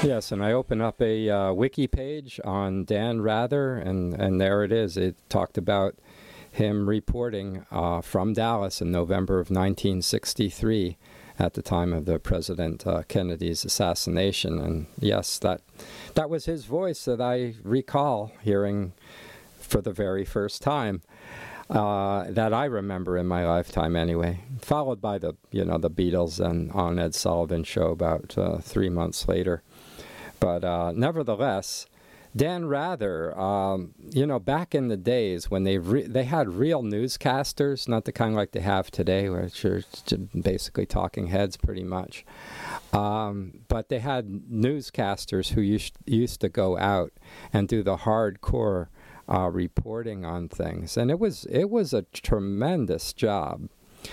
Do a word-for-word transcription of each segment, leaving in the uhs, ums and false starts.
Yes, and I open up a uh, wiki page on Dan Rather, and, and there it is. It talked about him reporting uh, from Dallas in November of nineteen sixty-three at the time of the President uh, Kennedy's assassination. And yes, that that was his voice that I recall hearing for the very first time. Uh, that I remember in my lifetime, anyway. Followed by the, you know, the Beatles and on Ed Sullivan show about uh, three months later. But uh, nevertheless, Dan Rather, um, you know, back in the days when they re- they had real newscasters, not the kind like they have today, which are basically talking heads, pretty much. Um, but they had newscasters who used used to go out and do the hardcore Uh, reporting on things, and it was it was a tremendous job.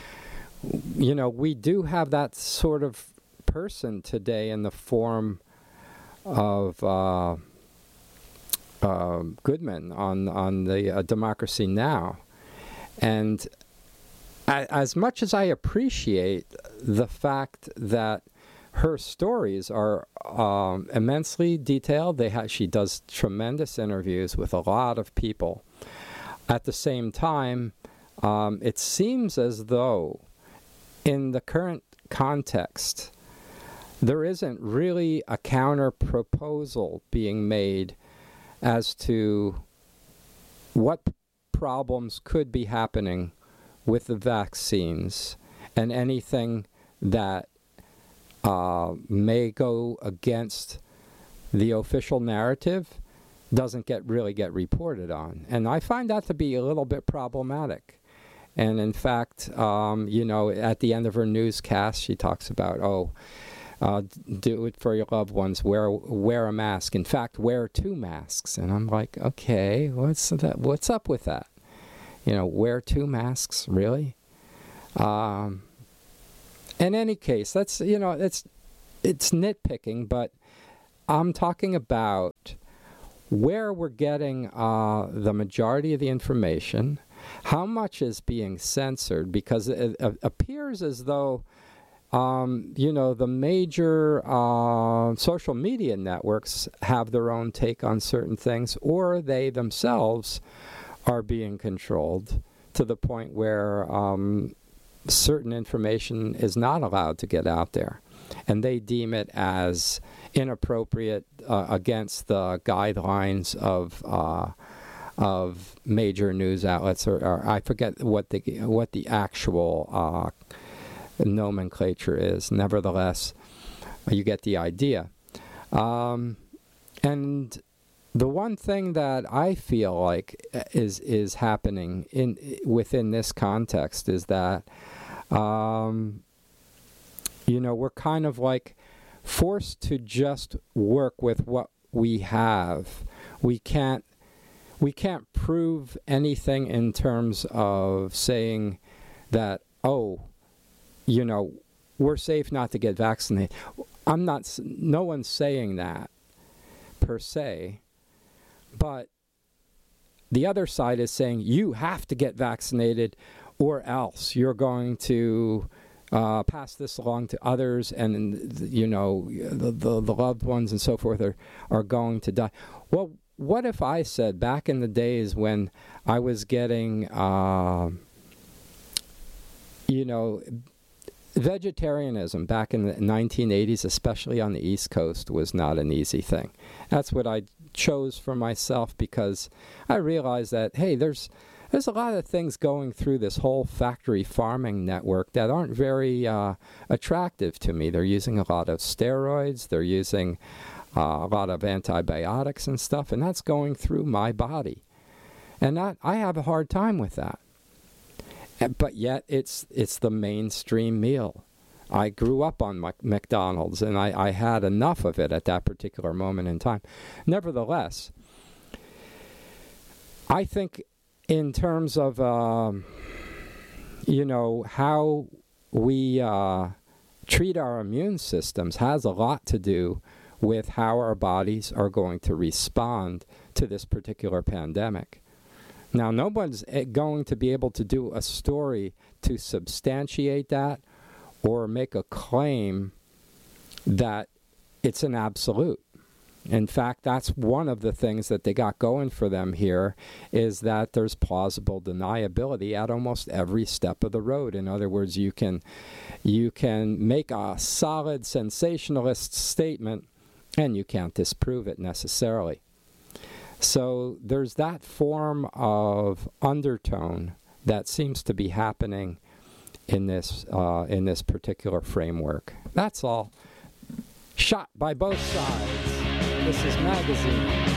You know, we do have that sort of person today in the form of uh, uh, Goodman on on the uh, Democracy Now, and a- as much as I appreciate the fact that her stories are um, immensely detailed. They ha- she does tremendous interviews with a lot of people. At the same time, um, it seems as though in the current context, there isn't really a counter proposal being made as to what problems could be happening with the vaccines and anything that Uh, may go against the official narrative doesn't get really get reported on. And I find that to be a little bit problematic. And in fact, um, you know, at the end of her newscast, she talks about, oh, uh, do it for your loved ones, wear wear a mask. In fact, wear two masks. And I'm like, okay, what's that? What's up with that? You know, wear two masks, really? Um... In any case, that's, you know, it's it's nitpicking, but I'm talking about where we're getting uh, the majority of the information, how much is being censored, because it, it appears as though, um, you know, the major uh, social media networks have their own take on certain things, or they themselves are being controlled to the point where Um, certain information is not allowed to get out there, and they deem it as inappropriate uh, against the guidelines of uh, of major news outlets, or, or I forget what the what the actual uh, nomenclature is. Nevertheless, you get the idea. Um, and the one thing that I feel like is is happening in within this context is that, um, you know, we're kind of like forced to just work with what we have. We can't we can't prove anything in terms of saying that, oh, you know, we're safe not to get vaccinated. I'm not. No one's saying that per se. But the other side is saying you have to get vaccinated or else you're going to uh, pass this along to others, and, you know, the, the, the loved ones and so forth are, are going to die. Well, what if I said back in the days when I was getting, uh, you know, vegetarianism back in the nineteen eighties, especially on the East Coast, was not an easy thing. That's what I chose for myself, because I realized that, hey, there's there's a lot of things going through this whole factory farming network that aren't very uh, attractive to me. They're using a lot of steroids, they're using uh, a lot of antibiotics and stuff, and that's going through my body. And that, I have a hard time with that. But yet, it's it's the mainstream meal. I grew up on Mac- McDonald's, and I, I had enough of it at that particular moment in time. Nevertheless, I think in terms of, um, you know, how we uh, treat our immune systems has a lot to do with how our bodies are going to respond to this particular pandemic. Now, no one's going to be able to do a story to substantiate that or make a claim that it's an absolute. In fact, that's one of the things that they got going for them here, is that there's plausible deniability at almost every step of the road. In other words, you can you can make a solid sensationalist statement and you can't disprove it necessarily. So there's that form of undertone that seems to be happening in this uh, in this particular framework. That's all. Shot by both sides. This is Magazine.